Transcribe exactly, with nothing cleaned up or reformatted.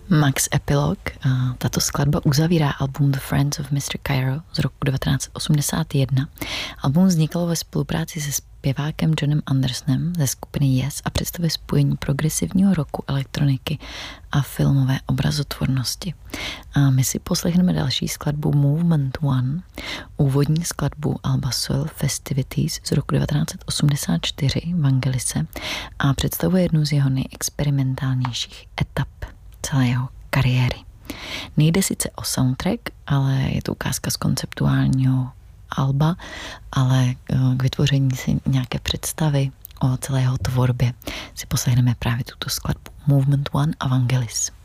Max Epilog. Tato skladba uzavírá album The Friends of mister Cairo z roku devatenáct osmdesát jedna. Album vzniklo ve spolupráci se zpěvákem Johnem Andersonem ze skupiny Yes a představuje spojení progresivního roku, elektroniky a filmové obrazotvornosti. A my si poslechneme další skladbu Movement One, úvodní skladbu alba Soil Festivities z roku devatenáct osmdesát čtyři Vangelise a představuje jednu z jeho nejexperimentálnějších etap celé jeho kariéry. Nejde sice o soundtrack, ale je to ukázka z konceptuálního alba, ale k vytvoření si nějaké představy o celé jeho tvorbě si poslechneme právě tuto skladbu Movement One a Vangelis.